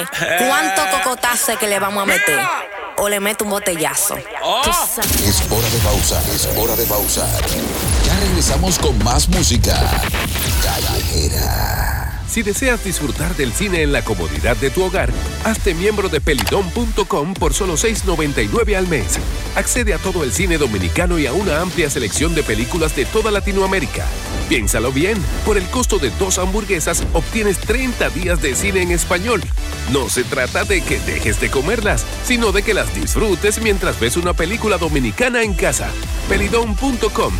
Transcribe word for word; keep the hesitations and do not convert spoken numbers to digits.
sabe cuánto cocotazo que le vamos a meter. O le meto un botellazo. Oh. Es hora de pausar, es hora de pausar. Ya regresamos con más música callejera. Si deseas disfrutar del cine en la comodidad de tu hogar, hazte miembro de pelidón punto com por solo seis noventa y nueve al mes. Accede a todo el cine dominicano y a una amplia selección de películas de toda Latinoamérica. Piénsalo bien, por el costo de dos hamburguesas obtienes treinta días de cine en español. No se trata de que dejes de comerlas, sino de que las disfrutes mientras ves una película dominicana en casa. pelidón punto com,